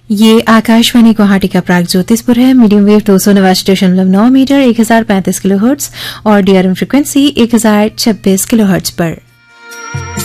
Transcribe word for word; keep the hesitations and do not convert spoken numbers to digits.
ये आकाशवाणी गुवाहाटी का प्राग ज्योतिषपुर है। मीडियम वेव दो सौ नवासी दशमलव नौ मीटर एक हजार पैंतीस किलो हर्ट्ज और डीआरएम फ्रिक्वेंसी एक हजार छब्बीस किलो हर्ट्ज पर।